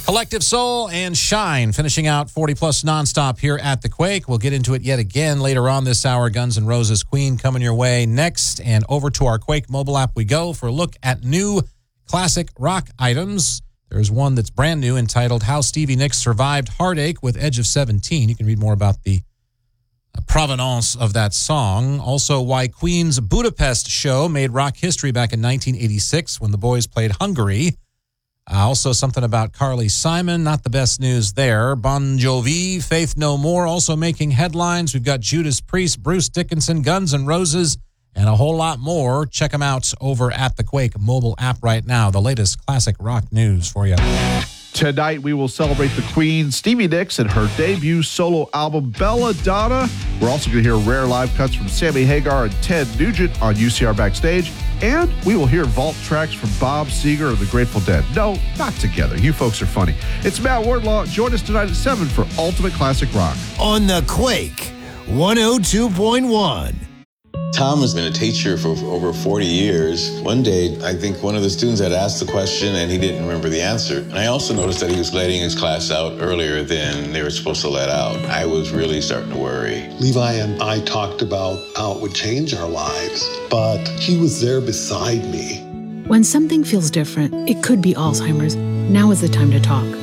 Collective Soul and Shine finishing out 40 plus nonstop here at the Quake. We'll get into it yet again later on this hour. Guns N' Roses Queen coming your way next. And over to our Quake mobile app we go for a look at new classic rock items. There's one that's brand new entitled How Stevie Nicks Survived Heartache with Edge of 17. You can read more about the provenance of that song. Also, why Queen's Budapest show made rock history back in 1986 when the boys played Hungary. Also, something about Carly Simon. Not the best news there. Bon Jovi, Faith No More, also making headlines. We've got Judas Priest, Bruce Dickinson, Guns N' Roses, and a whole lot more. Check them out over at the Quake mobile app right now. The latest classic rock news for you. Tonight, we will celebrate the Queen, Stevie Nicks, and her debut solo album, Belladonna. We're also going to hear rare live cuts from Sammy Hagar and Ted Nugent on UCR Backstage. And we will hear vault tracks from Bob Seger of the Grateful Dead. No, not together. You folks are funny. It's Matt Wardlaw. Join us tonight at 7 for Ultimate Classic Rock. On the Quake 102.1. Tom has been a teacher for over 40 years. One day, I think one of the students had asked the question and he didn't remember the answer. And I also noticed that he was letting his class out earlier than they were supposed to let out. I was really starting to worry. Levi and I talked about how it would change our lives, but he was there beside me. When something feels different, it could be Alzheimer's. Now is the time to talk.